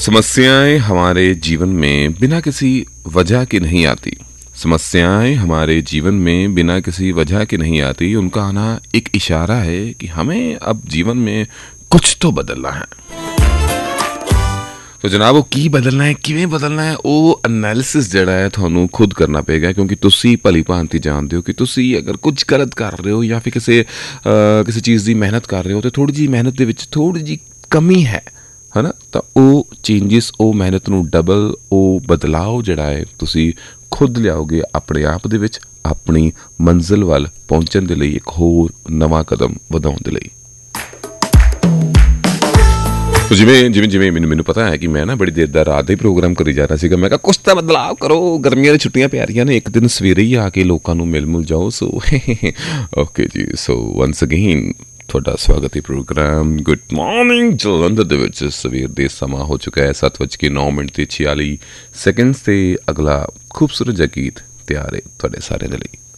समस्याएं हमारे जीवन में बिना किसी वजह के नहीं आती। समस्याएं हमारे जीवन में बिना किसी वजह के नहीं आती। उनका आना एक इशारा है कि हमें अब जीवन में कुछ तो बदलना है। तो जनाब वो की बदलना है, किवें बदलना है, वो एनालिसिस जिहड़ा है तुहानूं खुद करना पेगा, क्योंकि तुसी भली भांति जानते हो कि तुसी अगर कुछ गलत कर रहे हो या फिर किसी चीज़ की मेहनत कर रहे हो तो थोड़ी जी मेहनत दे विच थोड़ी जी कमी है ना, तो वो चेंजिस, वो मेहनत नूं डबल, वो बदलाव जिहड़ा है तुसी खुद लियाओगे अपने आप दे विच, अपनी मंजिल वल पहुंचण दे लई, एक होर नवां कदम वधाउण दे लई। तो जिवें जिवें जिवें मैनूं पता है कि मैं ना बड़ी देर दा रात ही प्रोग्राम करी जा रहा सीगा। मैं कहा कुछ तो बदलाव करो, गर्मियां दी छुट्टियां पै रहीआं ने, एक दिन सवेरे ही आके लोकां नूं मिल जाओ। सो ओके जी, सो वंस अगेन ਤੁਹਾਡਾ ਸਵਾਗਤ ਹੈ ਪ੍ਰੋਗਰਾਮ ਗੁੱਡ ਮਾਰਨਿੰਗ ਜਲੰਧਰ ਦੇ ਵਿੱਚ। ਸਵੇਰ ਦੇ ਸਮਾਂ ਹੋ ਚੁੱਕਾ ਹੈ 7:09 ਤੇ 46 ਸੈਕਿੰਡਸ ਤੇ ਅਗਲਾ ਖੂਬਸੂਰਤ ਜਿਹਾ ਗੀਤ ਤਿਆਰ ਹੈ ਤੁਹਾਡੇ ਸਾਰਿਆਂ ਦੇ ਲਈ।